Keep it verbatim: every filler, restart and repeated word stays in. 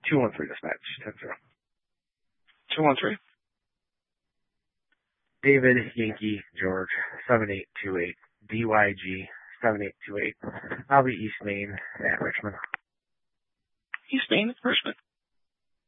two one three dispatch, ten zero. two one three. David Yankee George, seven eight two eight, D Y G, seven eight two eight. I'll be East Main at Richmond. East Main at Richmond.